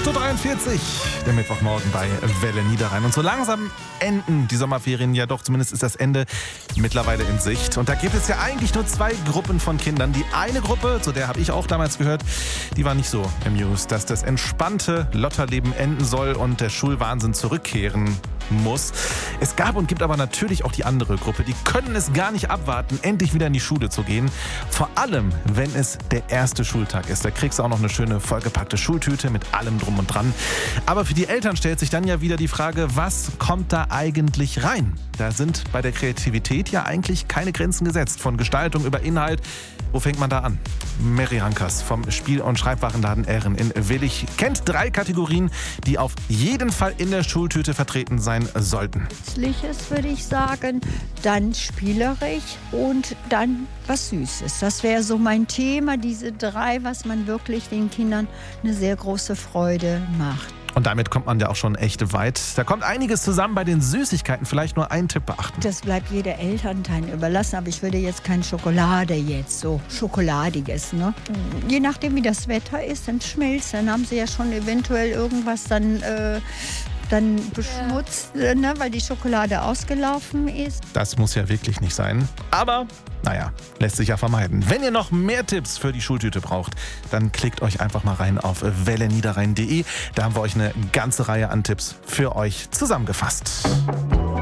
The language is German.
8.43 Uhr, der Mittwochmorgen bei Welle Niederrhein. Und so langsam enden die Sommerferien ja doch, zumindest ist das Ende mittlerweile in Sicht. Und da gibt es ja eigentlich nur zwei Gruppen von Kindern. Die eine Gruppe, zu der habe ich auch damals gehört, die war nicht so amused, dass das entspannte Lotterleben enden soll und der Schulwahnsinn zurückkehren muss. Es gab und gibt aber natürlich auch die andere Gruppe, die können es gar nicht abwarten, endlich wieder in die Schule zu gehen. Vor allem, wenn es der erste Schultag ist. Da kriegst du auch noch eine schöne vollgepackte Schultüte mit allem drum und dran. Aber für die Eltern stellt sich dann ja wieder die Frage, was kommt da eigentlich rein? Da sind bei der Kreativität ja eigentlich keine Grenzen gesetzt. Von Gestaltung über Inhalt. Wo fängt man da an? Mary Rankas vom Spiel- und Schreibwarenladen Ehren in Willich kennt 3 Kategorien, die auf jeden Fall in der Schultüte vertreten sein sollten. Nützliches würde ich sagen, dann spielerisch und dann was Süßes. Das wäre so mein Thema, diese 3, was man wirklich den Kindern eine sehr große Freude macht. Und damit kommt man ja auch schon echt weit. Da kommt einiges zusammen bei den Süßigkeiten. Vielleicht nur einen Tipp beachten. Das bleibt jeder Elternteil überlassen, aber ich würde jetzt keine Schokolade jetzt, so Schokoladiges. Ne? Je nachdem, wie das Wetter ist, dann schmilzt. Dann haben sie ja schon eventuell irgendwas dann beschmutzt, ne, weil die Schokolade ausgelaufen ist. Das muss ja wirklich nicht sein. Aber, naja, lässt sich ja vermeiden. Wenn ihr noch mehr Tipps für die Schultüte braucht, dann klickt euch einfach mal rein auf welleniederrhein.de. Da haben wir euch eine ganze Reihe an Tipps für euch zusammengefasst.